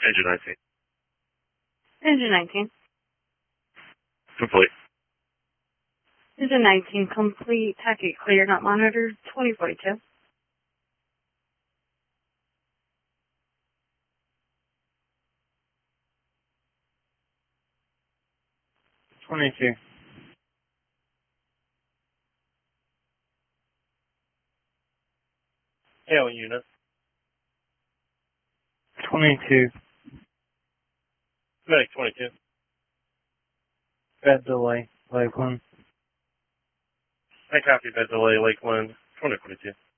Engine 19. Engine 19. Complete. Engine 19 complete. Tacky clear, not monitored. 2042. Hail unit. 22. Medic 22. Bed delay, Lakeland. I copy bed delay, Lakeland 2042.